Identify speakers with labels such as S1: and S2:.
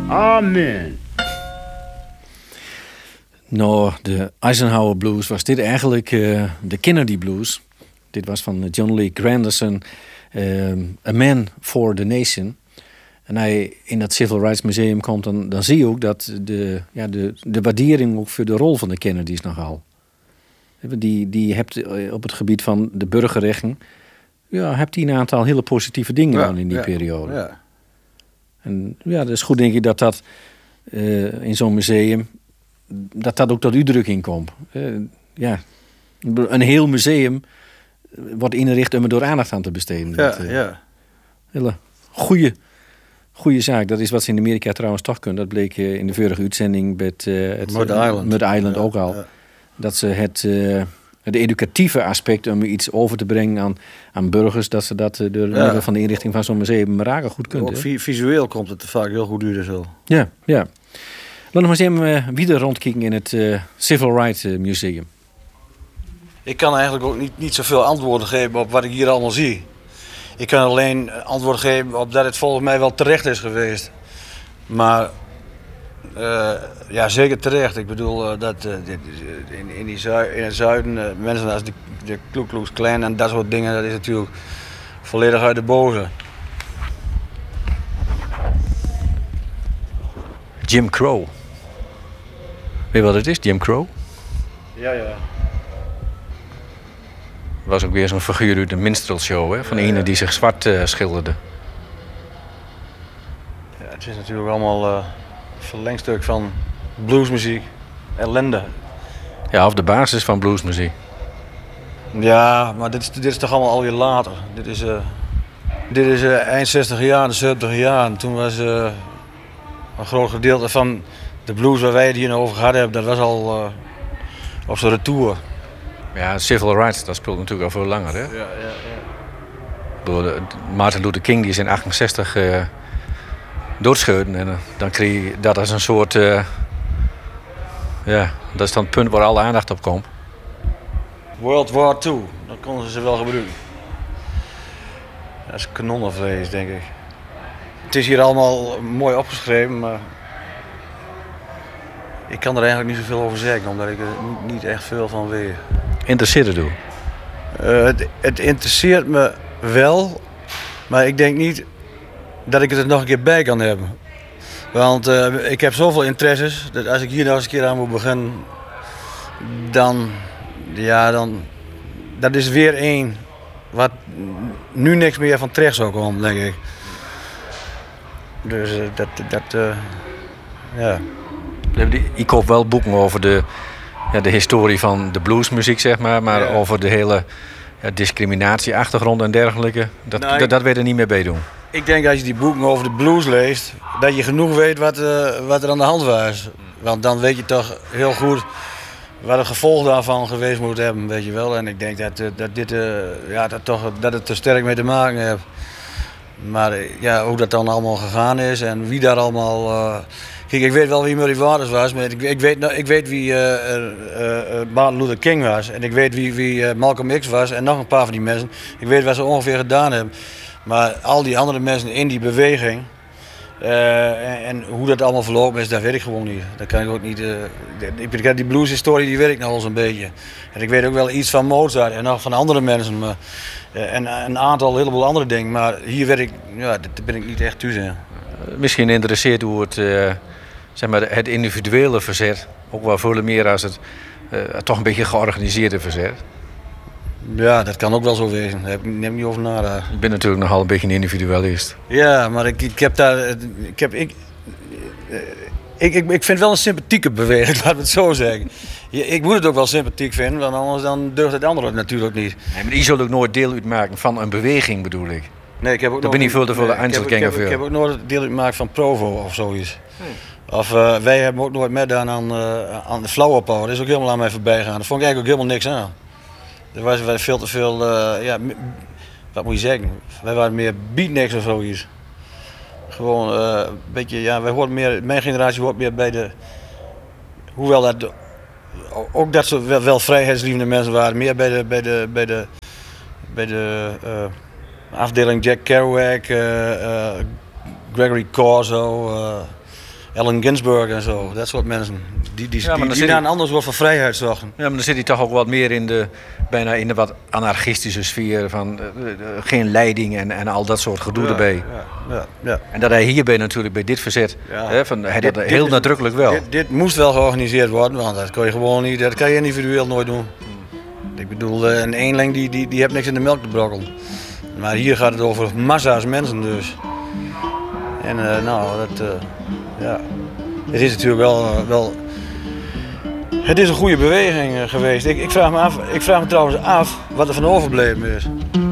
S1: Amen.
S2: Nou, de Eisenhower Blues was dit eigenlijk de Kennedy Blues. Dit was van John Lee Granderson, A Man for the Nation. En hij in dat Civil Rights Museum komt, dan zie je ook dat de waardering ook voor de rol van de Kennedys nogal. Die hebt op het gebied van de burgerrechten, hebt hij een aantal hele positieve dingen gedaan in die periode. Ja. En dat is goed, denk ik, dat in zo'n museum, dat ook tot uitdrukking komt. Een heel museum wordt ingericht om er door aandacht aan te besteden. Hele goede zaak. Dat is wat ze in Amerika trouwens toch kunnen. Dat bleek in de vorige uitzending met Mud Island ook al. Ja. Dat ze het educatieve aspect om iets over te brengen aan burgers, dat ze dat door middel van de inrichting van zo'n museum raken goed kunnen.
S3: Ook visueel komt het vaak heel goed uit zo.
S2: Ja. Laten we maar eens even weer rondkijken in het Civil Rights Museum.
S3: Ik kan eigenlijk ook niet zoveel antwoorden geven op wat ik hier allemaal zie. Ik kan alleen antwoord geven op dat het volgens mij wel terecht is geweest. Maar zeker terecht. Ik bedoel dat in het zuiden mensen als de Ku Klux Klan en dat soort dingen, dat is natuurlijk volledig uit de boze.
S2: Jim Crow. Weet je wat het is, Jim Crow?
S3: Ja.
S2: Was ook weer zo'n figuur uit de minstrelshow, hè? Van ene die zich zwart schilderde.
S3: Ja, het is natuurlijk allemaal een verlengstuk van bluesmuziek, ellende.
S2: Ja, of de basis van bluesmuziek.
S3: Ja, maar dit is toch allemaal alweer later. Dit is eind 60 jaar, de 70 jaar. En toen was een groot gedeelte van de blues waar wij het hier over gehad hebben, dat was al op zijn retour.
S2: Ja, Civil Rights, dat speelt natuurlijk al veel langer, hè?
S3: Ja.
S2: Martin Luther King die is in 68 doodgeschoten en dan kreeg je dat als een soort... dat is dan het punt waar alle aandacht op komt.
S3: World War II, dat konden ze wel gebruiken. Dat is kanonnenvlees, denk ik. Het is hier allemaal mooi opgeschreven, maar ik kan er eigenlijk niet zoveel over zeggen, omdat ik er niet echt veel van weet.
S2: Interesseert het u?
S3: Het interesseert me wel, maar ik denk niet dat ik het er nog een keer bij kan hebben. Want ik heb zoveel interesses, dat als ik hier nog eens een keer aan moet beginnen, dan dat is weer één wat nu niks meer van terecht zou komen, denk ik. Dus
S2: Ik koop wel boeken over de historie van de bluesmuziek, zeg maar over de hele discriminatieachtergrond en dergelijke. Dat weet er niet meer bij doen.
S3: Ik denk als je die boeken over de blues leest, dat je genoeg weet wat er aan de hand was. Want dan weet je toch heel goed wat het gevolg daarvan geweest moet hebben, weet je wel. En ik denk dat het er sterk mee te maken heeft. Maar hoe dat dan allemaal gegaan is en wie daar allemaal... Kijk, ik weet wel wie Muddy Waters was, maar ik weet wie Martin Luther King was. En ik weet wie Malcolm X was en nog een paar van die mensen. Ik weet wat ze ongeveer gedaan hebben. Maar al die andere mensen in die beweging en hoe dat allemaal verlopen is, dat weet ik gewoon niet. Dat kan ik ook niet. Die blueshistorie die weet ik nog wel zo'n beetje. En ik weet ook wel iets van Mozart en nog van andere mensen. Maar, en een heleboel andere dingen. Maar hier weet ik, daar ben ik niet echt tussen.
S2: Misschien interesseert hoe het individuele verzet ook wel veel meer als het toch een beetje georganiseerde verzet.
S3: Ja, dat kan ook wel zo wezen. Daar heb ik niet over nagedacht.
S2: Ik ben natuurlijk nogal een beetje een individualist.
S3: Ja, maar ik vind het wel een sympathieke beweging, laten we het zo zeggen. Ik moet het ook wel sympathiek vinden, want anders dan deugt het andere natuurlijk niet.
S2: Nee, maar die zullen ook nooit deel uitmaken van een beweging, bedoel ik.
S3: Nee, ik heb ook
S2: ben niet veel te veel Einzelganger voor.
S3: Ik heb ook nooit deel uitgemaakt van Provo of zoiets. Nee. Of wij hebben ook nooit meegedaan aan de Flower Power. Dat is ook helemaal aan mij voorbij gegaan. Daar vond ik eigenlijk ook helemaal niks aan. Er was veel te veel, wat moet je zeggen? Wij waren meer beatniks of zoiets. Gewoon een beetje, wij hoorden meer, mijn generatie hoort meer bij de, hoewel dat ook dat ze wel vrijheidslievende mensen waren, meer bij de afdeling Jack Kerouac, Gregory Corso, Allen Ginsberg en zo, dat soort mensen. Die naar een ander soort van vrijheid zochten.
S2: Ja, maar dan zit hij toch ook wat meer bijna in de wat anarchistische sfeer van geen leiding en al dat soort gedoe erbij.
S3: Ja.
S2: En dat hij hierbij natuurlijk bij dit verzet, hij dat heel nadrukkelijk wel.
S3: Dit moest wel georganiseerd worden, want dat kan je gewoon niet, dat kan je individueel nooit doen. Ik bedoel, een eenling die heeft niks in de melk te brokkelen. Maar hier gaat het over massa's mensen dus. En het is natuurlijk wel het is een goede beweging geweest. Ik vraag me trouwens af wat er van overbleven is.